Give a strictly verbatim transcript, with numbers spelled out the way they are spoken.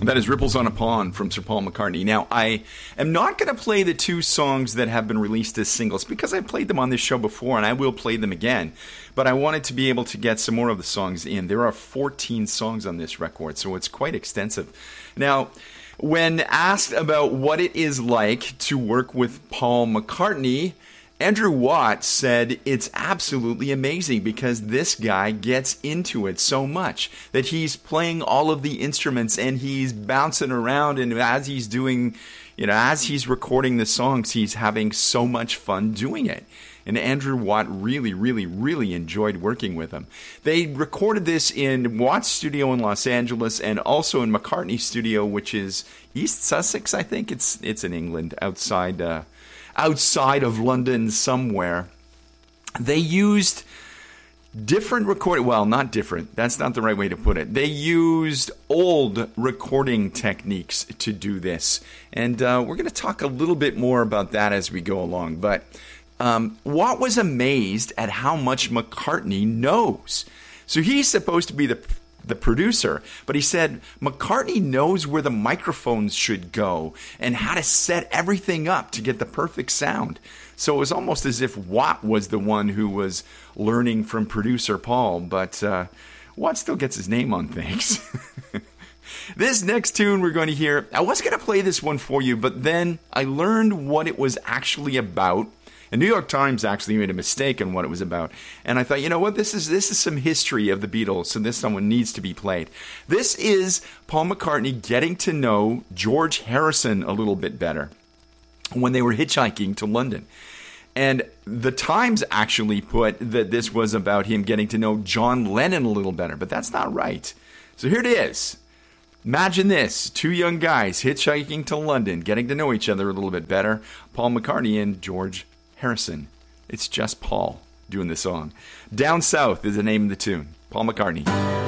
That is Ripples on a Pond from Sir Paul McCartney. Now, I am not going to play the two songs that have been released as singles because I played them on this show before and I will play them again. But I wanted to be able to get some more of the songs in. There are fourteen songs on this record, so it's quite extensive. Now, when asked about what it is like to work with Paul McCartney, Andrew Watt said it's absolutely amazing because this guy gets into it so much that he's playing all of the instruments and he's bouncing around, and as he's doing, you know, as he's recording the songs, he's having so much fun doing it. And Andrew Watt really, really, really enjoyed working with him. They recorded this in Watt's studio in Los Angeles and also in McCartney's studio, which is East Sussex, I think. It's it's in England, outside uh, outside of London somewhere. They used different recording. Well, not different. That's not the right way to put it. They used old recording techniques to do this. And uh, we're going to talk a little bit more about that as we go along. But Um, Watt was amazed at how much McCartney knows. So he's supposed to be the the producer, but he said McCartney knows where the microphones should go and how to set everything up to get the perfect sound. So it was almost as if Watt was the one who was learning from producer Paul, but uh, Watt still gets his name on things. This next tune we're going to hear, I was going to play this one for you, but then I learned what it was actually about. The New York Times actually made a mistake on what it was about. And I thought, you know what, this is this is some history of the Beatles, so this one needs to be played. This is Paul McCartney getting to know George Harrison a little bit better when they were hitchhiking to London. And the Times actually put that this was about him getting to know John Lennon a little better, but that's not right. So here it is. Imagine this, two young guys hitchhiking to London, getting to know each other a little bit better. Paul McCartney and George Harrison. It's just Paul doing the song. Down South is the name of the tune. Paul McCartney.